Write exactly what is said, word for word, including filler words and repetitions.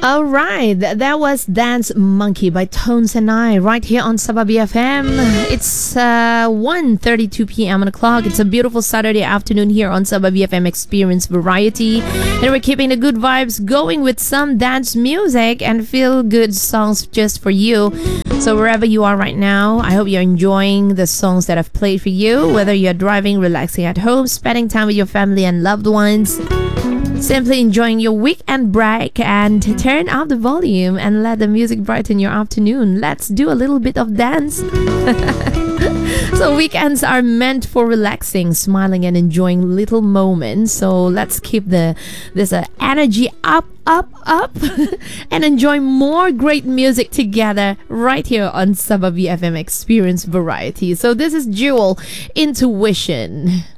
All right, th- that was Dance Monkey by Tones and I right here on Sabah B F M. It's uh, one thirty-two p.m. on the clock. It's a beautiful Saturday afternoon here on Sabah B F M Experience Variety. And we're keeping the good vibes going with some dance music and feel-good songs just for you. So wherever you are right now, I hope you're enjoying the songs that I've played for you, whether you're driving, relaxing at home, spending time with your family and loved ones, simply enjoying your weekend break, and turn up the volume and let the music brighten your afternoon. Let's do a little bit of dance. So weekends are meant for relaxing, smiling and enjoying little moments. So let's keep the this uh, energy up, up, up and enjoy more great music together right here on Sabah B F M Experience Variety. So this is Jewel, Intuition.